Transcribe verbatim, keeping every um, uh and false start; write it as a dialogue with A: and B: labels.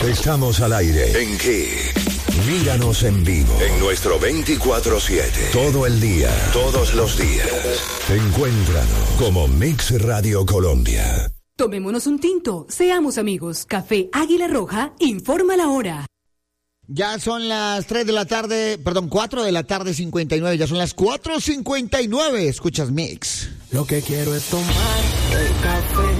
A: Estamos al aire. ¿En qué? Míranos en vivo. En nuestro veinticuatro siete. Todo el día. Todos los días. Encuéntranos como Mix Radio Colombia.
B: Tomémonos un tinto. Seamos amigos. Café Águila Roja informa la hora.
C: Ya son las tres de la tarde, perdón, cuatro de la tarde cincuenta y nueve. Ya son las cuatro cincuenta y nueve. Escuchas Mix.
D: Lo que quiero es tomar el café